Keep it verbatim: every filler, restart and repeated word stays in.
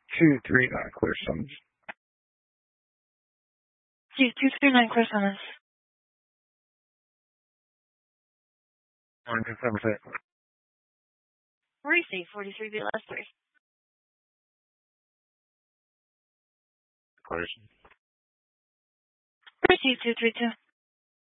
two three nine, clear summons. two two three nine, clear summons. One confirm set. Receive forty-three B last three. Clear. Receive two three two.